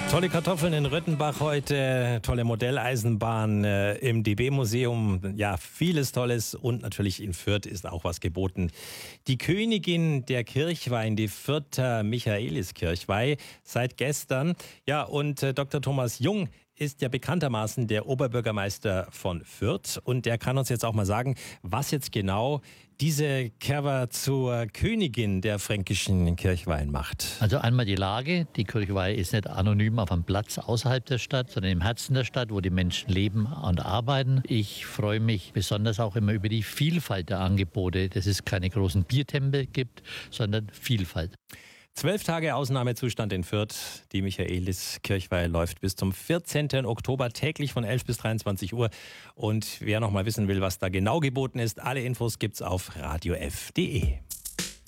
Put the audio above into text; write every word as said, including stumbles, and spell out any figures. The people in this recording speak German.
Tolle Kartoffeln in Röttenbach heute, tolle Modelleisenbahn äh, im D B-Museum. Ja, vieles Tolles und natürlich in Fürth ist auch was geboten. Die Königin der Kirchweih, die Fürther Michaelis-Kirchweih, seit gestern. Ja, und äh, Doktor Thomas Jung ist ja bekanntermaßen der Oberbürgermeister von Fürth und der kann uns jetzt auch mal sagen, was jetzt genau diese Kerwa zur Königin der fränkischen Kirchweihen macht. Also einmal die Lage. Die Kirchweih ist nicht anonym auf einem Platz außerhalb der Stadt, sondern im Herzen der Stadt, wo die Menschen leben und arbeiten. Ich freue mich besonders auch immer über die Vielfalt der Angebote, dass es keine großen Biertempel gibt, sondern Vielfalt. Zwölf Tage Ausnahmezustand in Fürth. Die Michaelis-Kirchweih läuft bis zum vierzehnten Oktober täglich von elf bis dreiundzwanzig Uhr. Und wer noch mal wissen will, was da genau geboten ist, alle Infos gibt's auf radio f punkt de.